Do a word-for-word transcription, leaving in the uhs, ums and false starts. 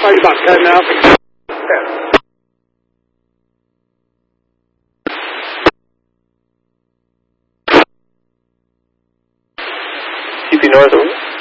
Probably about ten now. ten. Keep you north.